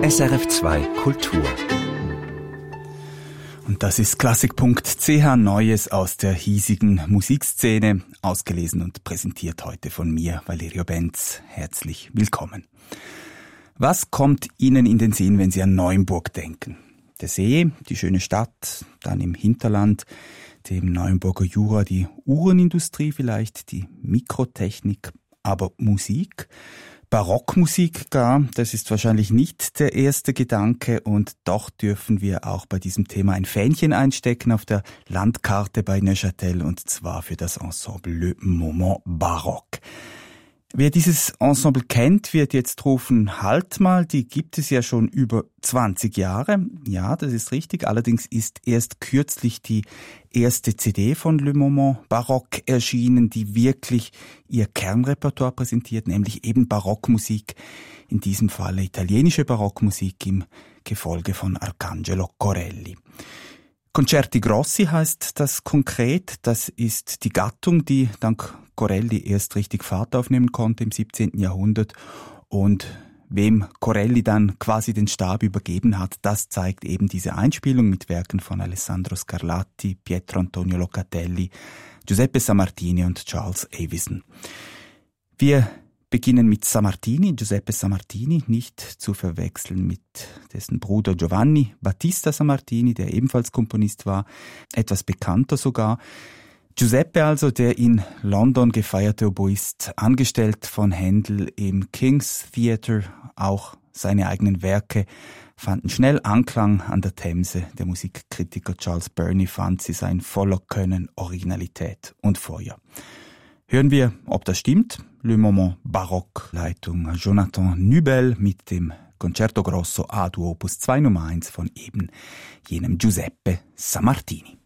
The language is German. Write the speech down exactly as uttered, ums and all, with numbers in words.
S R F zwei Kultur. Und das ist Klassik Punkt C H, Neues aus der hiesigen Musikszene, ausgelesen und präsentiert heute von mir, Valerio Benz. Herzlich willkommen. Was kommt Ihnen in den Sinn, wenn Sie an Neuenburg denken? Der See, die schöne Stadt, dann im Hinterland, dem Neuenburger Jura, die Uhrenindustrie vielleicht, die Mikrotechnik, aber Musik? Barockmusik gar, das ist wahrscheinlich nicht der erste Gedanke, und doch dürfen wir auch bei diesem Thema ein Fähnchen einstecken auf der Landkarte bei Neuchâtel, und zwar für das Ensemble Le Moment Baroque. Wer dieses Ensemble kennt, wird jetzt rufen, halt mal, die gibt es ja schon über zwanzig Jahre. Ja, das ist richtig, allerdings ist erst kürzlich die erste C D von Le Moment Baroque erschienen, die wirklich ihr Kernrepertoire präsentiert, nämlich eben Barockmusik, in diesem Falle italienische Barockmusik im Gefolge von Arcangelo Corelli. Concerti Grossi heißt das konkret. Das ist die Gattung, die dank Corelli erst richtig Fahrt aufnehmen konnte im siebzehnten Jahrhundert. Und wem Corelli dann quasi den Stab übergeben hat, das zeigt eben diese Einspielung mit Werken von Alessandro Scarlatti, Pietro Antonio Locatelli, Giuseppe Sammartini und Charles Avison. Wir beginnen mit Sammartini, Giuseppe Sammartini, nicht zu verwechseln mit dessen Bruder Giovanni Battista Sammartini, der ebenfalls Komponist war, etwas bekannter sogar. Giuseppe also, der in London gefeierte Oboist, angestellt von Händel im King's Theatre. Auch seine eigenen Werke fanden schnell Anklang an der Themse. Der Musikkritiker Charles Burney fand, sie seien voller Können, Originalität und Feuer. Hören wir, ob das stimmt. Le Moment Baroque, Leitung Jonathan Nübel mit dem Concerto Grosso A-Dur Opus zwei Nummer eins von eben jenem Giuseppe Sammartini.